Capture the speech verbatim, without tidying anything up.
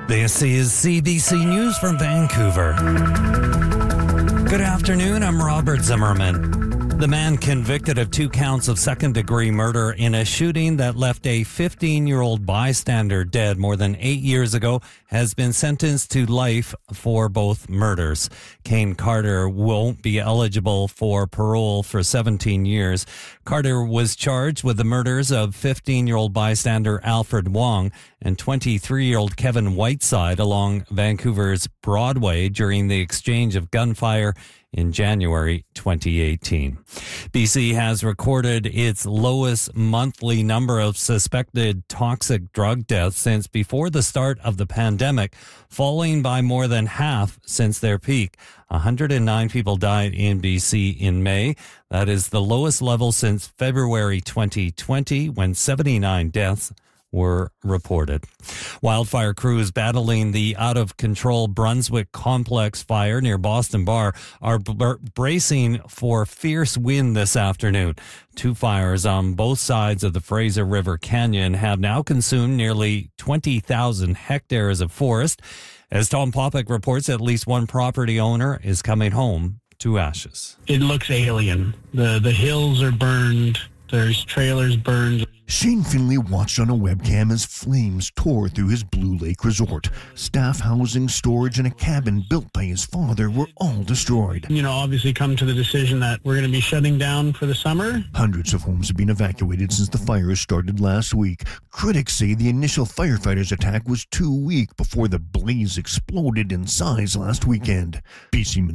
This is C B C News from Vancouver. Good afternoon, I'm Robert Zimmerman. The man convicted of two counts of second-degree murder in a shooting that left a fifteen-year-old bystander dead more than eight years ago has been sentenced to life for both murders. Kane Carter won't be eligible for parole for seventeen years. Carter was charged with the murders of fifteen-year-old bystander Alfred Wong and twenty-three-year-old Kevin Whiteside along Vancouver's Broadway during the exchange of gunfire in January twenty eighteen. B C has recorded its lowest monthly number of suspected toxic drug deaths since before the start of the pandemic, falling by more than half since their peak. one hundred nine people died in B C in May. That is the lowest level since February twenty twenty, when seventy-nine deaths were reported. Wildfire crews battling the out-of-control Brunswick Complex fire near Boston Bar are b- bracing for fierce wind this afternoon. Two fires on both sides of the Fraser River Canyon have now consumed nearly twenty thousand hectares of forest. As Tom Popick reports, at least one property owner is coming home to ashes. It looks alien. The the hills are burned. There's trailers burned. Shane Finley watched on a webcam as flames tore through his Blue Lake resort. Staff housing, storage, and a cabin built by his father were all destroyed. You know, obviously come to the decision that we're going to be shutting down for the summer. Hundreds of homes have been evacuated since the fires started last week. Critics say the initial firefighters' attack was too weak before the blaze exploded in size last weekend. B C